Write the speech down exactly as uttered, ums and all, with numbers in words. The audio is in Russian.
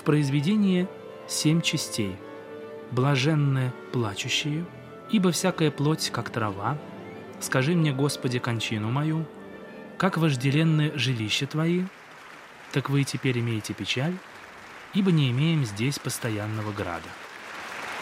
произведении семь частей. Блаженны плачущие, ибо всякая плоть, как трава. Скажи мне, Господи, кончину мою. Как вожделенны жилища Твои, так вы теперь имеете печаль, ибо не имеем здесь постоянного града.